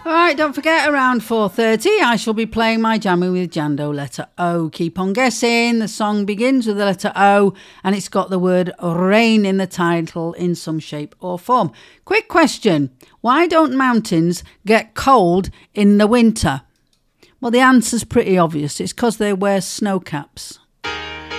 All right, don't forget, around 4:30, I shall be playing my Jamming with Jando letter O. Keep on guessing. The song begins with the letter O, and it's got the word rain in the title in some shape or form. Quick question. Why don't mountains get cold in the winter? Well, the answer's pretty obvious. It's because they wear snow caps.